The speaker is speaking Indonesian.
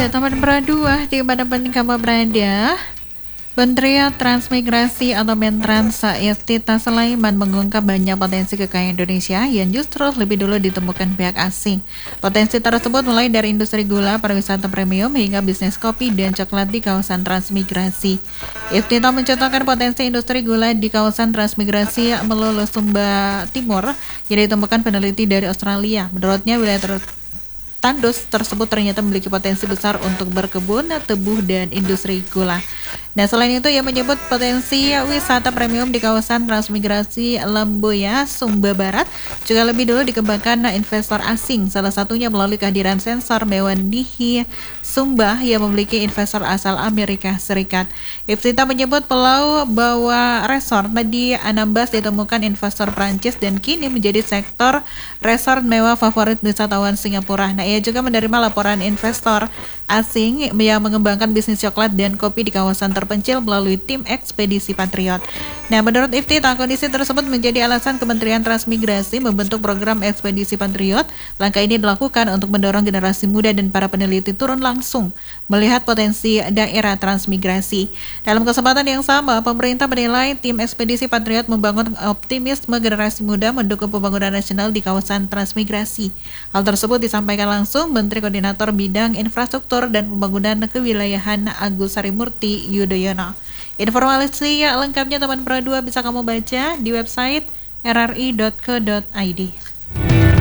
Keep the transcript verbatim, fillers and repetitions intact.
Ya teman berdua, di mana pun kamu berada, Menteri Transmigrasi atau Mentrans Tita Sulaiman mengungkap banyak potensi kekayaan Indonesia yang justru lebih dulu ditemukan pihak asing. Potensi tersebut mulai dari industri gula, pariwisata premium, hingga bisnis kopi dan coklat di kawasan transmigrasi. Tita mencontohkan potensi industri gula di kawasan transmigrasi Melulu Sumba Timur yang ditemukan peneliti dari Australia. Menurutnya, wilayah tersebut Tandus tersebut ternyata memiliki potensi besar untuk berkebun, tebu, dan industri gula. Nah, selain itu, ia menyebut potensi wisata premium di kawasan transmigrasi Lemboya, Sumba Barat juga lebih dulu dikembangkan investor asing, salah satunya melalui kehadiran sensor Mewandihi Sumba yang memiliki investor asal Amerika Serikat. Iftita menyebut Pulau Bawah Resort di Anambas ditemukan investor Prancis dan kini menjadi sektor resort mewah favorit wisatawan Singapura. Nah, ia juga menerima laporan investor asing yang mengembangkan bisnis coklat dan kopi di kawasan terpencil melalui tim ekspedisi Patriot. Nah, menurut Iftita, kondisi tersebut menjadi alasan Kementerian Transmigrasi membentuk program ekspedisi Patriot. Langkah ini dilakukan untuk mendorong generasi muda dan para peneliti turun langsung melihat potensi daerah transmigrasi. Dalam kesempatan yang sama, pemerintah menilai tim ekspedisi Patriot membangun optimisme generasi muda mendukung pembangunan nasional di kawasan transmigrasi. Hal tersebut disampaikan langsung Menteri Koordinator Bidang Infrastruktur dan Pembangunan Kewilayahan Agus Harimurti Yudhoyono. Informasi lengkapnya teman Pro dua bisa kamu baca di website r r i dot co dot i d.